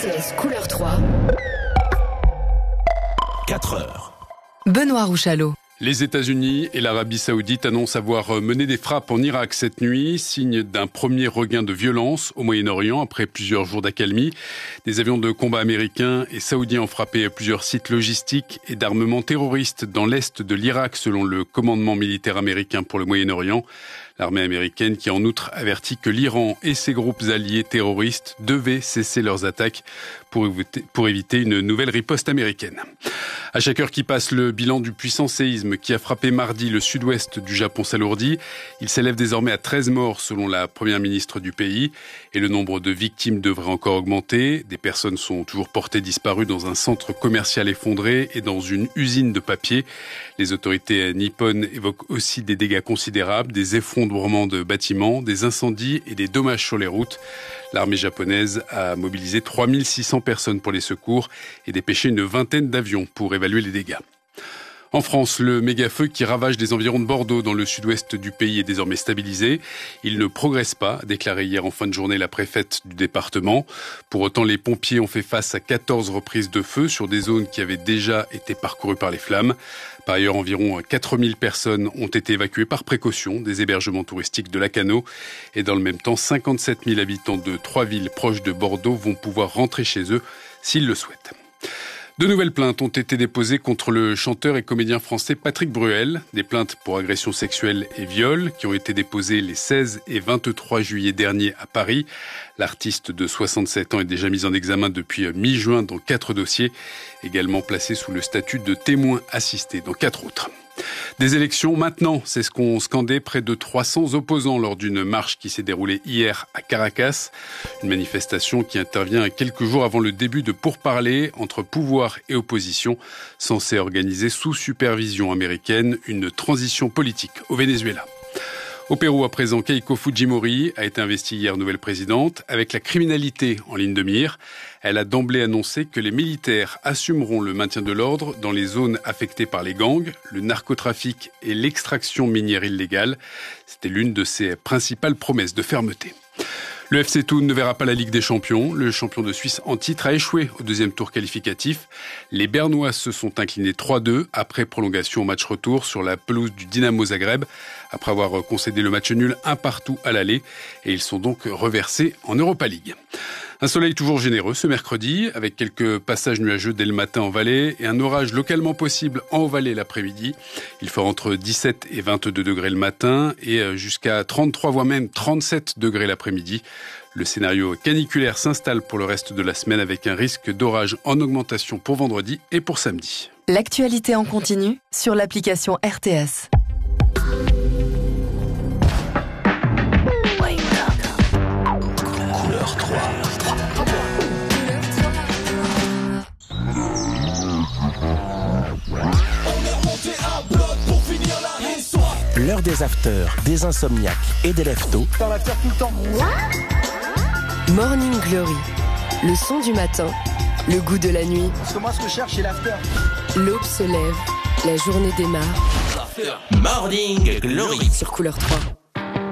RTS Couleur 3. 4 heures. Benoît Rouchalot. Les États-Unis et l'Arabie Saoudite annoncent avoir mené des frappes en Irak cette nuit, signe d'un premier regain de violence au Moyen-Orient après plusieurs jours d'accalmie. Des avions de combat américains et saoudiens ont frappé plusieurs sites logistiques et d'armement terroristes dans l'est de l'Irak, selon le commandement militaire américain pour le Moyen-Orient. L'armée américaine qui a en outre averti que l'Iran et ses groupes alliés terroristes devaient cesser leurs attaques pour éviter une nouvelle riposte américaine. À chaque heure qui passe, le bilan du puissant séisme qui a frappé mardi le sud-ouest du Japon s'alourdit. Il s'élève désormais à 13 morts selon la première ministre du pays et le nombre de victimes devrait encore augmenter. Des personnes sont toujours portées disparues dans un centre commercial effondré et dans une usine de papier. Les autorités nippones évoquent aussi des dégâts considérables, des effondrements de bâtiments, des incendies et des dommages sur les routes. L'armée japonaise a mobilisé 3600 personnes pour les secours et dépêché une vingtaine d'avions pour évaluer les dégâts. En France, le méga-feu qui ravage les environs de Bordeaux dans le sud-ouest du pays est désormais stabilisé. Il ne progresse pas, a déclaré hier en fin de journée la préfète du département. Pour autant, les pompiers ont fait face à 14 reprises de feu sur des zones qui avaient déjà été parcourues par les flammes. Par ailleurs, environ 4000 personnes ont été évacuées par précaution des hébergements touristiques de Lacanau. Et dans le même temps, 57 000 habitants de 3 villes proches de Bordeaux vont pouvoir rentrer chez eux s'ils le souhaitent. De nouvelles plaintes ont été déposées contre le chanteur et comédien français Patrick Bruel. Des plaintes pour agression sexuelle et viol qui ont été déposées les 16 et 23 juillet dernier à Paris. L'artiste de 67 ans est déjà mis en examen depuis mi-juin dans 4 dossiers, également placé sous le statut de témoin assisté dans 4 autres. Des élections maintenant, c'est ce qu'ont scandé près de 300 opposants lors d'une marche qui s'est déroulée hier à Caracas. Une manifestation qui intervient quelques jours avant le début de pourparlers entre pouvoir et opposition, censée organiser sous supervision américaine une transition politique au Venezuela. Au Pérou, à présent, Keiko Fujimori a été investie hier nouvelle présidente avec la criminalité en ligne de mire. Elle a d'emblée annoncé que les militaires assumeront le maintien de l'ordre dans les zones affectées par les gangs, le narcotrafic et l'extraction minière illégale. C'était l'une de ses principales promesses de fermeté. Le FC Thun ne verra pas la Ligue des Champions. Le champion de Suisse en titre a échoué au deuxième tour qualificatif. Les Bernois se sont inclinés 3-2 après prolongation au match retour sur la pelouse du Dynamo Zagreb, après avoir concédé le match nul 1-1 à l'aller. Et ils sont donc reversés en Europa League. Un soleil toujours généreux ce mercredi, avec quelques passages nuageux dès le matin en vallée et un orage localement possible en haut-vallée l'après-midi. Il fera entre 17 et 22 degrés le matin et jusqu'à 33 voire même 37 degrés l'après-midi. Le scénario caniculaire s'installe pour le reste de la semaine avec un risque d'orage en augmentation pour vendredi et pour samedi. L'actualité en continu sur l'application RTS. Couleur 3. L'heure des afters, des insomniaques et des leftos. Dans l'after tout le temps. Morning Glory. Le son du matin, le goût de la nuit. Parce que moi, ce que je cherche, c'est l'after. L'aube se lève, la journée démarre. Morning Glory Sur Couleur 3.